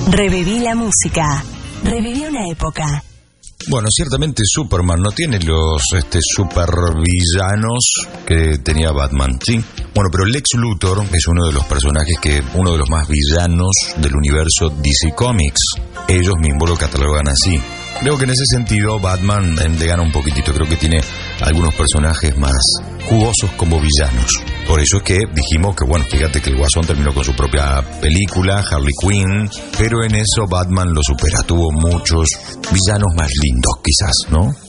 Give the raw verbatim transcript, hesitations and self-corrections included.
Reviví la música. Reviví una época. Bueno, ciertamente Superman no tiene los este, supervillanos que tenía Batman, ¿sí? Bueno, pero Lex Luthor es uno de los personajes que, uno de los más villanos del universo D C Comics. Ellos mismos lo catalogan así. Creo que en ese sentido Batman le gana un poquitito. Creo que tiene algunos personajes más jugosos como villanos. Por eso es que dijimos que, bueno, fíjate que el Guasón terminó con su propia película, Harley Quinn, pero en eso Batman lo supera. Tuvo muchos villanos más lindos, quizás, ¿no?